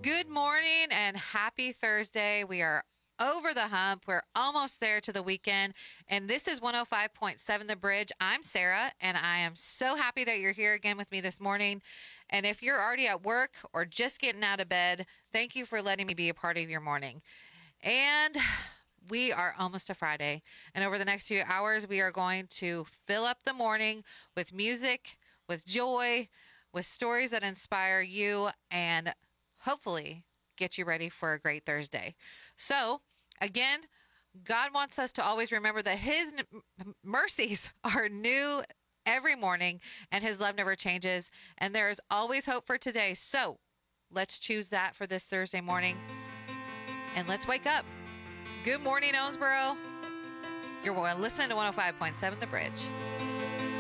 Good morning and happy Thursday. We are over the hump. We're almost there to the weekend. And this is 105.7 The Bridge. I'm Sarah, and I am so happy that you're here again with me this morning. And if you're already at work or just getting out of bed, thank you for letting me be a part of your morning. And we are almost to Friday. And over the next few hours, we are going to fill up the morning with music, with joy, with stories that inspire you, and hopefully get you ready for a great Thursday. So, again, God wants us to always remember that His mercies are new every morning and His love never changes. And there is always hope for today. So, let's choose that for this Thursday morning and let's wake up. Good morning, Owensboro. You're listening to 105.7 The Bridge.